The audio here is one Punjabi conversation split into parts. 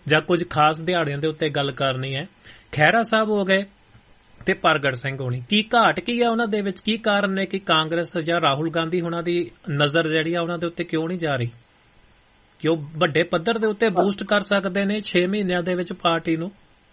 ਜਾਂ ਕੁਝ ਖਾਸ ਦਿਹਾੜਿਆਂ ਦੇ ਉੱਤੇ ਗੱਲ ਕਰਨੀ ਹੈ। ਖਹਿਰਾ ਸਾਹਿਬ ਹੋ ਗਏ ਤੇ ਪ੍ਰਗਟ ਸਿੰਘ ਹੋਣੀ, ਕੀ ਘਾਟ ਕੀ ਹੈ ਉਹਨਾਂ ਦੇ ਵਿੱਚ? ਕੀ ਕਾਰਨ ਨੇ ਕਿ ਕਾਂਗਰਸ ਜਾਂ ਰਾਹੁਲ ਗਾਂਧੀ ਉਹਨਾਂ ਦੀ ਨਜ਼ਰ ਜਿਹੜੀ ਆ ਉਹਨਾਂ ਦੇ ਉੱਤੇ ਕਿਉਂ ਨਹੀਂ ਜਾ ਰਹੀ ਕਿ ਉਹ ਵੱਡੇ ਪੱਧਰ ਦੇ ਉੱਤੇ ਬੂਸਟ ਕਰ ਸਕਦੇ ਨੇ 6 ਮਹੀਨਿਆਂ ਦੇ ਵਿੱਚ ਪਾਰਟੀ ਨੂੰ?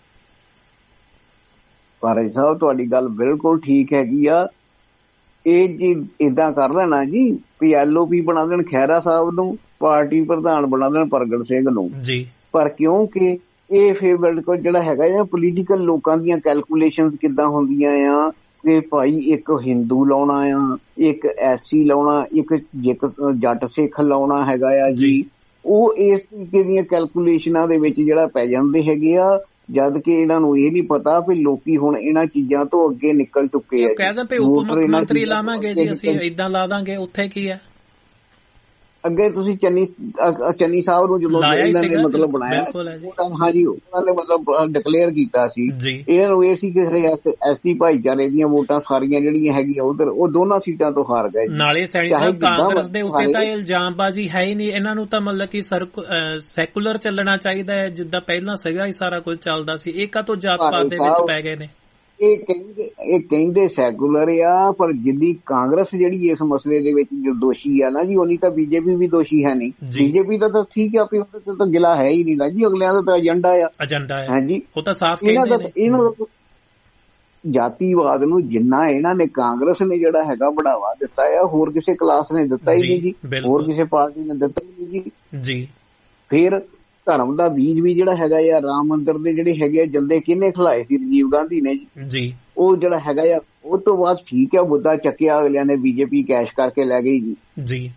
ਭਾਰਤ ਸਾਹਿਬ ਤੁਹਾਡੀ ਗੱਲ ਬਿਲਕੁਲ ਠੀਕ ਹੈਗੀ ਆ। ਇਹ ਜੀ ਏਦਾਂ ਕਰ ਲੈਣਾ ਜੀ ਵੀ LOP ਬਣਾ ਦੇਣ ਖਹਿਰਾ ਸਾਹਿਬ ਨੂੰ, ਪਾਰਟੀ ਪ੍ਰਧਾਨ ਬਣਾ ਦੇਣ ਪ੍ਰਗਟ ਸਿੰਘ ਨੂੰ ਜੀ। ਪਰ ਕਿਉਂਕਿ ਇਹ ਫਿਰ ਬਿਲਕੁਲ ਜਿਹੜਾ ਹੈਗਾ ਆ ਪੋਲੀਟੀਕਲ ਲੋਕਾਂ ਦੀਆਂ ਕੈਲਕੂਲੇਸ਼ਨ ਕਿੱਦਾਂ ਹੁੰਦੀਆਂ ਆ ਕਿ ਭਾਈ ਇੱਕ ਹਿੰਦੂ ਲਾਉਣਾ ਆ, ਇੱਕ SC ਲਾਉਣਾ, ਇੱਕ ਜੱਟ ਸਿੱਖ ਲਾਉਣਾ ਹੈਗਾ ਆ ਜੀ। ਉਹ ਇਸ ਤਰੀਕੇ ਦੀਆਂ ਕੈਲਕੂਲੇਸ਼ਨਾਂ ਦੇ ਵਿੱਚ ਜਿਹੜਾ ਪੈ ਜਾਂਦੇ ਹੈਗੇ ਆ, ਜਦ ਕਿ ਇਹਨਾਂ ਨੂੰ ਇਹ ਨਹੀਂ ਪਤਾ ਵੀ ਲੋਕੀ ਹੁਣ ਇਹਨਾਂ ਚੀਜ਼ਾਂ ਤੋਂ ਅੱਗੇ ਨਿਕਲ ਚੁੱਕੇ ਆ। ਕਹਿੰਦੇ ਵੀ ਉਪ ਮੁੱਖ ਮੰਤਰੀ ਲਾਵਾਂਗੇ ਜੀ ਅਸੀਂ, ਏਦਾਂ ਲਾ ਦਾਂਗੇ, ਉੱਥੇ ਕੀ ਹੈ? ਅੱਗੇ ਤੁਸੀਂ ਚੰਨੀ ਸਾਹਿਬ ਨੂੰ ਜਦੋਂ ਇਹਨਾਂ ਨੇ ਮਤਲਬ ਬਣਾਇਆ, ਹਾਂਜੀ ਉਹਨਾਂ ਨੇ ਮਤਲਬ ਡਿਕਲੇਅਰ ਕੀਤਾ ਸੀ, ਇਹਨਾਂ ਨੂੰ ਇਹ ਸੀ ਕਿ SC ਭਾਈਚਾਰੇ ਦੀਆਂ ਵੋਟਾਂ ਸਾਰੀਆਂ ਜਿਹੜੀਆਂ ਹੈਗੀਆਂ ਉਧਰ, ਉਹ ਦੋਨਾਂ ਸੀਟਾਂ ਤੋਂ ਹਾਰ ਗਏ। ਨਾਲੇ ਸੈਣੀ ਸਾਹਿਬ ਕਾਂਗਰਸ ਦੇ ਉੱਤੇ ਤਾਂ ਇਲਜ਼ਾਮਬਾਜ਼ੀ ਹੈ ਹੀ ਨਹੀਂ, ਇਹਨਾਂ ਨੂੰ ਤਾਂ ਮਤਲਬ ਕਿ ਸੈਕੂਲਰ ਚੱਲਣਾ ਚਾਹੀਦਾ ਹੈ, ਜਿੱਦਾਂ ਪਹਿਲਾਂ ਸੀਗਾ ਹੀ ਸਾਰਾ ਕੁਝ ਚੱਲਦਾ ਸੀ। ਇਹ ਕਾਹਤੋਂ ਜਾਤ ਪਾਤ ਦੇ ਵਿੱਚ ਪੈ ਗਏ ਨੇ? ਇਹ ਕਹਿੰਦੇ ਸੈਕੂਲਰ ਆ, ਪਰ ਜਿੰਨੀ ਕਾਂਗਰਸ ਜਿਹੜੀ ਇਸ ਮਸਲੇ ਦੇ ਵਿੱਚ ਦੋਸ਼ੀ ਆ ਨਾ ਜੀ, ਉਨੀ ਤਾਂ BJP ਵੀ ਦੋਸ਼ੀ ਹੈ ਨਹੀਂ। BJP ਦਾ ਤਾਂ ਠੀਕ ਆ, ਉਹਦੇ ਤੇ ਤਾਂ ਗਿਲਾ ਹੈ ਹੀ ਨਹੀਂ ਨਾ ਜੀ, ਅਗਲਿਆਂ ਦਾ ਤਾਂ ਏਜੰਡਾ ਆ। ਹਾਂਜੀ, ਉਹ ਤਾਂ ਸਾਫ਼ ਕਹਿੰਦੇ ਨੇ। ਇਹਨਾਂ ਦਾ ਜਾਤੀਵਾਦ ਨੂੰ ਜਿੰਨਾ ਇਹਨਾਂ ਨੇ ਕਾਂਗਰਸ ਨੇ ਜਿਹੜਾ ਹੈਗਾ ਬੜਾਵਾ ਦਿੱਤਾ ਆ, ਹੋਰ ਕਿਸੇ ਕਲਾਸ ਨੇ ਦਿੱਤਾ ਹੀ ਨਹੀਂ ਜੀ, ਹੋਰ ਕਿਸੇ ਪਾਰਟੀ ਨੇ ਦਿੱਤਾ ਹੀ ਨਹੀਂ ਜੀ। ਫਿਰ ਧਰਮ ਦਾ ਬੀਜ ਵੀ ਜਿਹੜਾ ਹੈਗਾ ਆ, ਰਾਮ ਮੰਦਿਰ ਦੇ ਜਿਹੜੇ ਹੈਗੇ ਆ ਜੰਦੇ ਕਿਹਨੇ ਖਿਲਾਏ ਸੀ? ਰਾਜੀਵ ਗਾਂਧੀ ਨੇ ਜੀ। ਉਹ ਜਿਹੜਾ ਹੈਗਾ ਆ, ਉਹ ਤੋਂ ਬਾਅਦ ਠੀਕ ਹੈ ਮੁੱਦਾ ਚੱਕਿਆ, ਅਗਲਿਆਂ ਨੇ BJP ਕੈਸ਼ ਕਰਕੇ ਲੈ ਗਈ ਜੀ।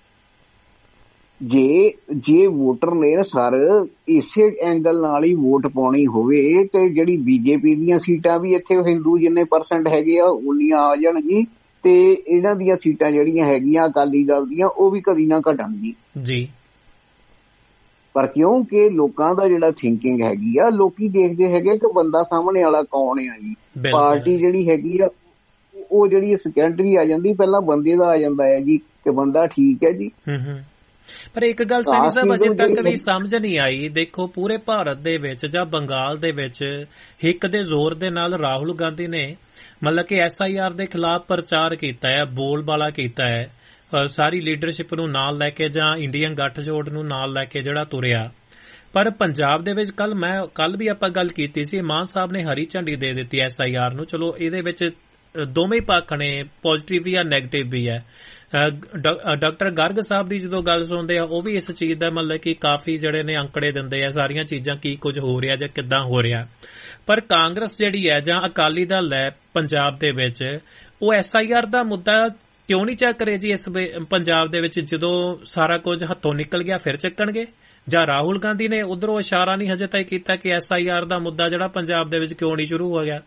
ਜੇ ਵੋਟਰ ਨੇ ਸਰ ਇਸੇ ਐਂਗਲ ਨਾਲ ਹੀ ਵੋਟ ਪਾਉਣੀ ਹੋਵੇ ਤੇ ਜਿਹੜੀ BJP ਦੀਆਂ ਸੀਟਾਂ ਵੀ ਇੱਥੇ ਹਿੰਦੂ ਜਿੰਨੇ % ਹੈਗੇ ਆ ਉਨੀਆਂ ਆ ਜਾਣ ਜੀ, ਤੇ ਇਹਨਾਂ ਦੀਆਂ ਸੀਟਾਂ ਜਿਹੜੀਆਂ ਹੈਗੀਆਂ ਅਕਾਲੀ ਦਲ ਦੀਆਂ ਉਹ ਵੀ ਕਦੀ ਨਾ ਘਟਣ ਜੀ। ਪਰ ਕਿਉਂਕਿ ਲੋਕਾਂ ਦਾ ਜਿਹੜਾ ਥਿੰਕਿੰਗ ਹੈਗੀ ਆ, ਲੋਕੀ ਦੇਖਦੇ ਹੈਗੇ ਕਿ ਬੰਦਾ ਸਾਹਮਣੇ ਵਾਲਾ ਕੌਣ ਆ ਜੀ। ਪਾਰਟੀ ਜਿਹੜੀ ਹੈਗੀ ਆ ਉਹ ਜਿਹੜੀ ਸੈਕੰਡਰੀ ਆ ਜਾਂਦੀ, ਪਹਿਲਾਂ ਬੰਦੇ ਦਾ ਆ ਜਾਂਦਾ ਹੈ ਜੀ ਕਿ ਬੰਦਾ ਠੀਕ ਹੈ ਜੀ। ਪਰ ਇੱਕ ਗੱਲ ਸੈਣੀ ਸਾਹਿਬ ਅਜੇ ਤੱਕ ਵੀ ਸਮਝ ਨਹੀਂ ਆਈ, ਦੇਖੋ ਪੂਰੇ ਭਾਰਤ ਦੇ ਵਿੱਚ ਜਾਂ ਬੰਗਾਲ ਦੇ ਵਿੱਚ ਹਿੱਕ ਦੇ ਜ਼ੋਰ ਦੇ ਨਾਲ ਰਾਹੁਲ ਗਾਂਧੀ ਨੇ ਮਤਲਬ ਕਿ SIR ਦੇ ਖਿਲਾਫ ਪ੍ਰਚਾਰ ਕੀਤਾ ਹੈ, ਬੋਲਬਾਲਾ ਕੀਤਾ ਹੈ, ਸਾਰੀ ਲੀਡਰਸ਼ਿਪ ਨੂੰ ਨਾਲ ਲੈ ਕੇ ਜਾਂ ਇੰਡੀਅਨ ਗੱਠਜੋੜ ਨੂੰ ਨਾਲ ਲੈ ਕੇ ਜਿਹੜਾ ਤੁਰਿਆ। ਪਰ ਪੰਜਾਬ ਦੇ ਵਿੱਚ ਕੱਲ ਵੀ ਆਪਾਂ ਗੱਲ ਕੀਤੀ ਸੀ, ਮਾਨ ਸਾਹਿਬ ਨੇ ਹਰੀ ਝੰਡੀ ਦੇ ਦਿੱਤੀ SIR ਨੂੰ। ਚਲੋ ਇਹਦੇ ਵਿੱਚ ਦੋਵੇਂ ਪੱਖ ਨੇ, ਪੋਜ਼ਿਟਿਵ ਵੀ ਆ ਨੈਗੇਟਿਵ ਵੀ ਹੈ। ਡਾਕਟਰ ਗਰਗ ਸਾਹਿਬ ਦੀ ਜਦੋਂ ਗੱਲ ਸੁਣਦੇ ਆ, ਉਹ ਵੀ ਇਸ ਚੀਜ਼ ਦਾ ਮਤਲਬ ਕਿ ਕਾਫੀ ਜਿਹੜੇ ਨੇ ਅੰਕੜੇ ਦਿੰਦੇ ਆ, ਸਾਰੀਆਂ ਚੀਜ਼ਾਂ ਕੀ ਕੁਝ ਹੋ ਰਿਹਾ ਜਾਂ ਕਿੱਦਾਂ ਹੋ ਰਿਹਾ। ਪਰ ਕਾਂਗਰਸ ਜਿਹੜੀ ਹੈ ਜਾਂ ਅਕਾਲੀ ਦਲ ਹੈ ਪੰਜਾਬ ਦੇ ਵਿੱਚ, ਉਹ SIR ਦਾ ਮੁੱਦਾ ਕਿਉਂ ਨਹੀਂ ਚੱਕ ਰਹੇ ਜੀ ਇਸ ਪੰਜਾਬ ਦੇ ਵਿੱਚ? ਜਦੋਂ ਸਾਰਾ ਕੁਝ ਹੱਥੋਂ ਨਿਕਲ ਗਿਆ ਫਿਰ ਚੱਕਣਗੇ? ਜਾਂ ਰਾਹੁਲ ਗਾਂਧੀ ਨੇ ਉਧਰੋਂ ਇਸ਼ਾਰਾ ਨਹੀਂ ਹਜੇ ਤੱਕ ਕੀਤਾ ਕਿ SIR ਦਾ ਮੁੱਦਾ ਜਿਹੜਾ ਪੰਜਾਬ ਦੇ ਵਿੱਚ ਕਿਉਂ ਨਹੀਂ ਸ਼ੁਰੂ ਹੋ ਗਿਆ?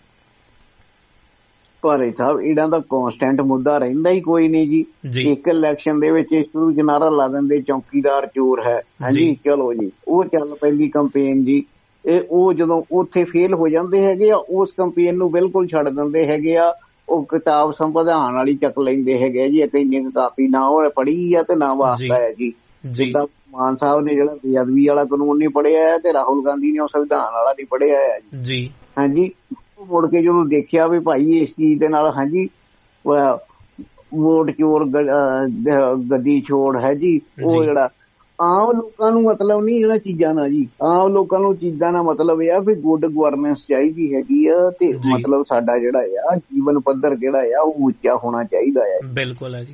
ਭਾਰਤ ਸਾਹਿਬ ਇਹਨਾਂ ਦਾ ਕੌਂਸਟੈਂਟ ਮੁੱਦਾ ਰਹਿੰਦਾ ਹੀ ਕੋਈ ਨਹੀਂ ਜੀ। ਇੱਕ ਇਲੈਕਸ਼ਨ ਦੇ ਵਿੱਚ ਸ਼ੁਰੂ ਚ ਨਾਰਾ ਲਾ ਦਿੰਦੇ ਚੌਕੀਦਾਰ ਚੋਰ ਹੈ, ਹਾਂਜੀ ਚਲੋ ਜੀ, ਉਹ ਚੱਲ ਪੈਂਦੀ ਕੰਪੇਨ ਜੀ। ਉਹ ਜਦੋਂ ਉੱਥੇ ਫੇਲ ਹੋ ਜਾਂਦੇ ਹੈਗੇ ਆ, ਉਸ ਕੰਪੇਨ ਨੂੰ ਬਿਲਕੁਲ ਛੱਡ ਦਿੰਦੇ ਹੈਗੇ ਆ। ਉਹ ਕਿਤਾਬ ਸੰਵਿਧਾਨ ਵਾਲੀ ਚੱਕ ਲੈਂਦੇ ਹੈਗੇ ਜੀ, ਇੱਕ ਇੰਨੀ ਕਾਪੀ ਨਾ ਉਹ ਪੜ੍ਹੀ ਆ ਤੇ ਨਾ ਵਾਸਤਾ ਹੈ ਜੀ। ਜਿੱਦਾਂ ਮਾਨ ਸਾਹਿਬ ਨੇ ਜਿਹੜਾ ਬੇਅਦਬੀ ਵਾਲਾ ਕਾਨੂੰਨ ਨਹੀਂ ਪੜ੍ਹਿਆ ਹੈ ਤੇ ਰਾਹੁਲ ਗਾਂਧੀ ਨੇ ਉਹ ਸੰਵਿਧਾਨ ਵਾਲਾ ਨਹੀਂ ਪੜ੍ਹਿਆ ਹੈ ਜੀ। ਹਾਂਜੀ, ਮੁੜ ਕੇ ਜਦੋਂ ਦੇਖਿਆ ਵੀ ਭਾਈ ਇਸ ਚੀਜ਼ ਦੇ ਨਾਲ, ਹਾਂਜੀ ਵੋਟ ਚੋਰ ਗੱਦੀ ਛੋੜ ਹੈ ਜੀ, ਉਹ ਜਿਹੜਾ ਆਮ ਲੋਕਾਂ ਨੂੰ ਮਤਲਬ ਨਹੀਂ ਇਹਨਾਂ ਚੀਜ਼ਾਂ ਨਾਲ ਜੀ। ਆਮ ਲੋਕਾਂ ਨੂੰ ਚੀਜ਼ਾਂ ਦਾ ਮਤਲਬ ਇਹ ਆ ਵੀ ਗੁੱਡ ਗਵਰਨੈਂਸ ਚਾਹੀਦੀ ਹੈਗੀ ਆ, ਤੇ ਮਤਲਬ ਸਾਡਾ ਜਿਹੜਾ ਆ ਜੀਵਨ ਪੱਧਰ ਜਿਹੜਾ ਆ ਉਹ ਉੱਚਾ ਹੋਣਾ ਚਾਹੀਦਾ ਹੈ। ਬਿਲਕੁਲ ਹੈ ਜੀ।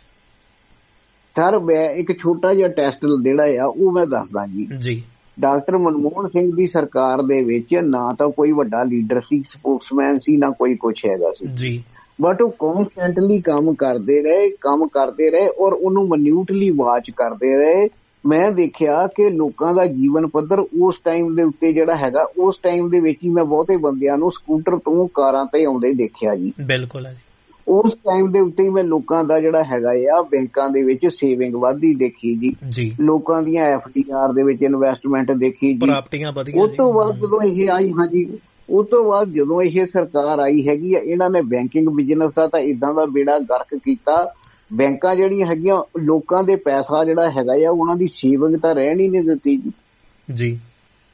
ਸਰ ਮੈਂ ਇੱਕ ਛੋਟਾ ਜਿਹਾ ਟੈਸਟ ਜਿਹੜਾ ਆ ਉਹ ਮੈਂ ਦੱਸਦਾ ਜੀ। ਡਾਕਟਰ ਮਨਮੋਹਨ ਸਿੰਘ ਦੀ ਸਰਕਾਰ ਦੇ ਵਿੱਚ ਨਾ ਤਾਂ ਕੋਈ ਵੱਡਾ ਲੀਡਰ ਸੀ, ਸਪੋਕਸਮੈਨ ਸੀ, ਨਾ ਕੋਈ ਕੁਛ ਹੈਗਾ ਸੀ, ਬਟ ਉਹ ਕੌਨਸਟੈਂਟਲੀ ਕੰਮ ਕਰਦੇ ਰਹੇ ਔਰ ਉਹਨੂੰ ਮਨਿਊਟਲੀ ਵਾਚ ਕਰਦੇ ਰਹੇ। ਮੈਂ ਦੇਖਿਆ ਕਿ ਲੋਕਾਂ ਦਾ ਜੀਵਨ ਪੱਧਰ ਉਸ ਟਾਈਮ ਦੇ ਉੱਤੇ ਜਿਹੜਾ ਹੈਗਾ, ਉਸ ਟਾਈਮ ਦੇ ਵਿੱਚ ਹੀ ਮੈਂ ਬਹੁਤੇ ਬੰਦਿਆਂ ਨੂੰ ਸਕੂਟਰ ਤੋਂ ਕਾਰਾਂ ਤੇ ਆਉਂਦੇ ਦੇਖਿਆ ਜੀ। ਬਿਲਕੁਲ ਹੈ ਜੀ। ਉਸ ਟਾਈਮ ਦੇ ਉੱਤੇ ਹੀ ਮੈਂ ਲੋਕਾਂ ਦਾ ਜਿਹੜਾ ਹੈਗਾ ਆ ਬੈਂਕਾਂ ਦੇ ਵਿੱਚ ਸੇਵਿੰਗ ਵੱਧਦੀ ਦੇਖੀ ਜੀ, ਲੋਕਾਂ ਦੀਆਂ FDR ਦੇ ਵਿੱਚ ਇਨਵੈਸਟਮੈਂਟ ਦੇਖੀ ਜੀ। ਉਸ ਤੋਂ ਬਾਅਦ ਜਦੋਂ ਇਹ ਆਈ, ਹਾਂਜੀ ਉਸ ਤੋਂ ਬਾਅਦ ਜਦੋਂ ਇਹ ਸਰਕਾਰ ਆਈ ਹੈਗੀ ਆ, ਇਹਨਾਂ ਨੇ ਬੈਂਕਿੰਗ ਬਿਜ਼ਨਸ ਦਾ ਤਾਂ ਏਦਾਂ ਦਾ ਬੇੜਾ ਗਰਕ ਕੀਤਾ। ਬੈਂਕਾਂ ਜਿਹੜੀਆਂ ਹੈਗੀਆਂ ਲੋਕਾਂ ਦੇ ਪੈਸਾ ਜਿਹੜਾ ਹੈਗਾ ਆ ਉਹਨਾਂ ਦੀ ਸੇਵਿੰਗ ਤਾਂ ਰਹਿਣ ਹੀ ਨਹੀਂ ਦਿੱਤੀ ਜੀ।